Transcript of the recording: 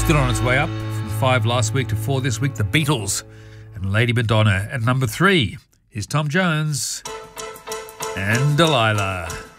Still on its way up from 5 last week to 4 this week, the Beatles and Lady Madonna. At number 3 is Tom Jones and Delilah.